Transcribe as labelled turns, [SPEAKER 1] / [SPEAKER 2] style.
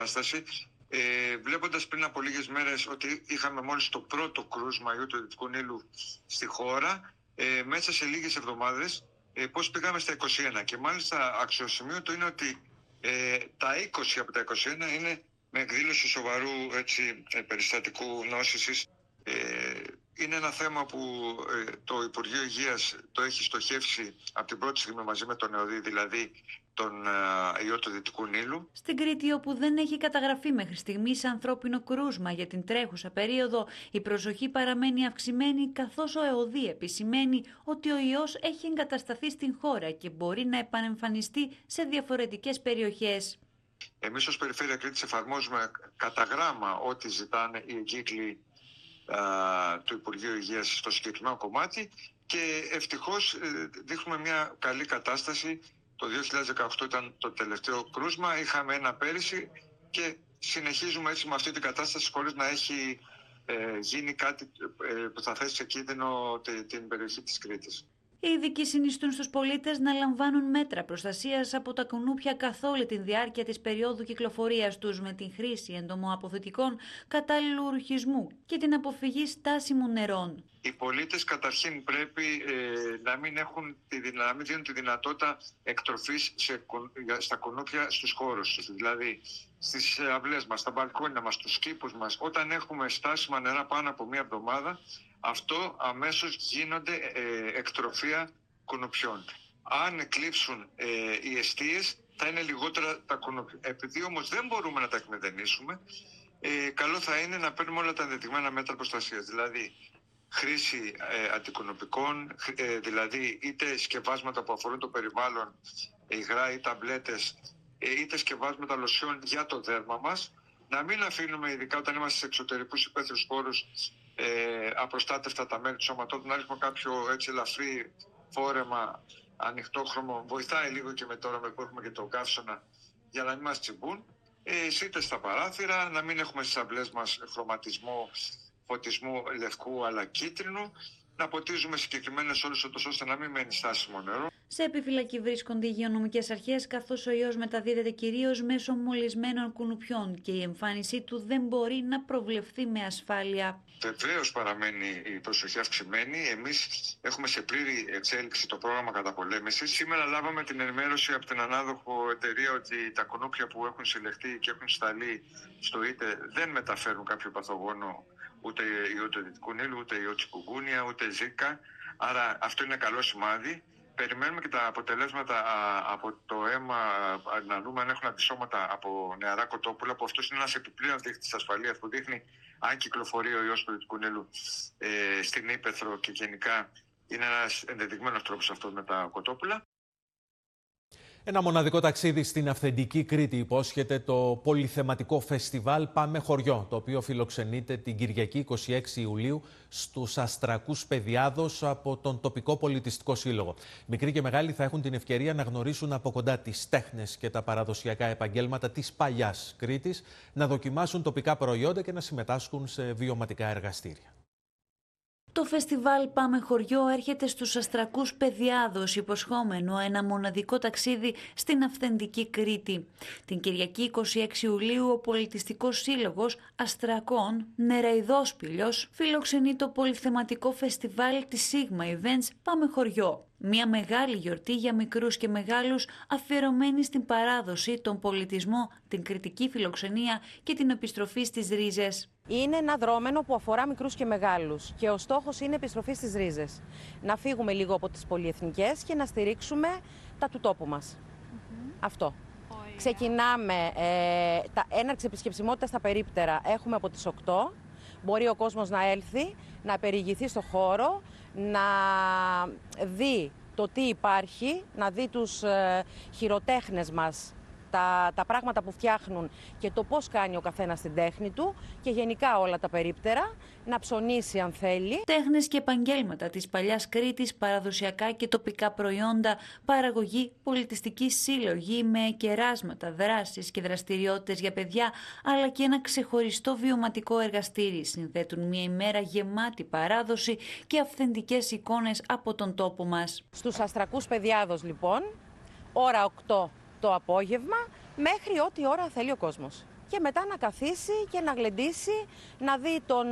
[SPEAKER 1] κατάσταση. Βλέποντας πριν από λίγες μέρες ότι είχαμε μόλις το πρώτο κρούσμα ιού του Δυτικού Νείλου στη χώρα, μέσα σε λίγες εβδομάδες πώς πήγαμε στα 21. Και μάλιστα αξιοσημείωτο είναι ότι τα 20 από τα 21 είναι με εκδήλωση σοβαρού περιστατικού νόσησης. Είναι ένα θέμα που το Υπουργείο Υγείας το έχει στοχεύσει από την πρώτη στιγμή μαζί με τον ΕΟΔΗ, δηλαδή τον ιό του Δυτικού Νείλου.
[SPEAKER 2] Στην Κρήτη, όπου δεν έχει καταγραφεί μέχρι στιγμής ανθρώπινο κρούσμα για την τρέχουσα περίοδο, η προσοχή παραμένει αυξημένη, καθώς ο ΕΟΔΗ επισημαίνει ότι ο ιός έχει εγκατασταθεί στην χώρα και μπορεί να επανεμφανιστεί σε διαφορετικές περιοχές.
[SPEAKER 1] Εμείς ως Περιφέρεια Κρήτης εφαρμόζουμε κατά γράμμα ό,τι ζητάνε οι εγκύκλοι του Υπουργείου Υγείας στο συγκεκριμένο κομμάτι και ευτυχώς δείχνουμε μια καλή κατάσταση. Το 2018 ήταν το τελευταίο κρούσμα, είχαμε ένα πέρυσι και συνεχίζουμε έτσι με αυτή την κατάσταση χωρίς να έχει γίνει κάτι που θα θέσει σε κίνδυνο την περιοχή της Κρήτης.
[SPEAKER 2] Οι ειδικοί συνιστούν στους πολίτες να λαμβάνουν μέτρα προστασίας από τα κουνούπια καθ' όλη τη διάρκεια της περίοδου κυκλοφορίας τους, με την χρήση εντομοαποθετικών, κατάλληλου ρουχισμού και την αποφυγή στάσιμων νερών.
[SPEAKER 1] Οι πολίτες καταρχήν πρέπει να μην δίνουν τη δυνατότητα εκτροφής στα κουνούπια στους χώρους τους, δηλαδή στις αυλές μας, στα μπαλκόνια μας, στους κήπους μας. Όταν έχουμε στάσιμα νερά πάνω από μία εβδομάδα, αυτό αμέσως γίνονται εκτροφία κουνουπιών. Αν εκλείψουν οι εστίες, θα είναι λιγότερα τα κουνούπια. Επειδή όμως δεν μπορούμε να τα εκμεδενήσουμε, καλό θα είναι να παίρνουμε όλα τα ενδεδειγμένα μέτρα προστασίας. Δηλαδή, χρήση αντικονουπικών, δηλαδή είτε σκευάσματα που αφορούν το περιβάλλον, υγρά ή ταμπλέτες, είτε σκευάσματα λοσιών για το δέρμα μας. Να μην αφήνουμε, ειδικά όταν είμαστε σε εξωτερικούς υπαίθριους χώρους, απροστάτευτα τα μέρη του σώματός, να ρίχνουμε κάποιο έτσι ελαφρύ φόρεμα ανοιχτόχρωμο. Βοηθάει λίγο και με τώρα που έχουμε και το καύσωνα για να μην μας τσιμπούν. Σίτες στα παράθυρα, να μην έχουμε στις αυλές μας χρωματισμό φωτισμού λευκού αλλά κίτρινου, να ποτίζουμε συγκεκριμένες ώρες ώστε να μην μένει στάσιμο νερό.
[SPEAKER 2] Σε επιφυλακή βρίσκονται οι υγειονομικές αρχές, καθώς ο ιός μεταδίδεται κυρίως μέσω μολυσμένων κουνουπιών και η εμφάνισή του δεν μπορεί να προβλεφθεί με ασφάλεια.
[SPEAKER 1] Βεβαίως παραμένει η προσοχή αυξημένη. Εμείς έχουμε σε πλήρη εξέλιξη το πρόγραμμα καταπολέμησης. Σήμερα λάβαμε την ενημέρωση από την ανάδοχο εταιρεία ότι τα κουνούπια που έχουν συλλεχθεί και έχουν σταλεί στο ΙΤΕ δεν μεταφέρουν κάποιο παθογόνο, ούτε ιό του Δυτικού Νείλου, ούτε ιό τσικουγκούνια, ούτε ζίκα. Άρα αυτό είναι καλό σημάδι. Περιμένουμε και τα αποτελέσματα από το αίμα, να δούμε αν έχουν αντισώματα από νεαρά κοτόπουλα, που αυτός είναι ένας επιπλέον δείκτης ασφαλείας που δείχνει αν κυκλοφορεί ο ιός του Δυτικού Νείλου στην ύπαιθρο, και γενικά είναι ένας ενδεδειγμένος τρόπος αυτό με τα κοτόπουλα.
[SPEAKER 3] Ένα μοναδικό ταξίδι στην αυθεντική Κρήτη υπόσχεται το πολυθεματικό φεστιβάλ Πάμε Χωριό, το οποίο φιλοξενείται την Κυριακή 26 Ιουλίου στους Αστρακούς Παιδιάδος από τον τοπικό πολιτιστικό σύλλογο. Μικροί και μεγάλοι θα έχουν την ευκαιρία να γνωρίσουν από κοντά τις τέχνες και τα παραδοσιακά επαγγέλματα της παλιάς Κρήτης, να δοκιμάσουν τοπικά προϊόντα και να συμμετάσχουν σε βιωματικά εργαστήρια.
[SPEAKER 2] Το φεστιβάλ Πάμε Χωριό έρχεται στους Αστρακούς Παιδιάδος, υποσχόμενο ένα μοναδικό ταξίδι στην αυθεντική Κρήτη. Την Κυριακή 26 Ιουλίου ο Πολιτιστικός Σύλλογος Αστρακών Νεραϊδόσπηλιος φιλοξενεί το πολυθεματικό φεστιβάλ της Sigma Events Πάμε Χωριό. Μια μεγάλη γιορτή για μικρούς και μεγάλους, αφιερωμένη στην παράδοση, τον πολιτισμό, την κριτική φιλοξενία και την επιστροφή στις ρίζες.
[SPEAKER 4] Είναι ένα δρόμενο που αφορά μικρούς και μεγάλους και ο στόχος είναι επιστροφή στις ρίζες. Να φύγουμε λίγο από τις πολυεθνικές και να στηρίξουμε τα του τόπου μας. Αυτό. Ξεκινάμε έναρξη επισκεψιμότητας στα περίπτερα. Έχουμε από τις 8. Μπορεί ο κόσμος να έλθει, να περιηγηθεί στο χώρο, να δει το τι υπάρχει, να δει τους χειροτέχνες μας, τα πράγματα που φτιάχνουν και το πώς κάνει ο καθένας την τέχνη του και γενικά όλα τα περίπτερα, να ψωνίσει αν θέλει.
[SPEAKER 2] Τέχνες και επαγγέλματα της παλιάς Κρήτης, παραδοσιακά και τοπικά προϊόντα, παραγωγή, πολιτιστική σύλλογη με κεράσματα, δράσεις και δραστηριότητες για παιδιά, αλλά και ένα ξεχωριστό βιωματικό εργαστήρι συνθέτουν μια ημέρα γεμάτη παράδοση και αυθεντικές εικόνες από τον τόπο μας.
[SPEAKER 4] Στους Αστρακούς Παιδιάδος λοιπόν, ώρα 8 το απόγευμα, μέχρι ό,τι ώρα θέλει ο κόσμος. και μετά να καθίσει και να γλεντήσει, να δει τον